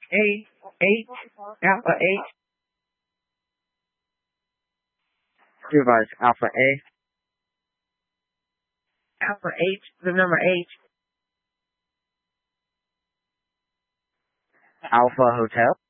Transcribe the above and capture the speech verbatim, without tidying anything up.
A, H, Alpha H. Revise Alpha A. Alpha H, the number H. Alpha Hotel.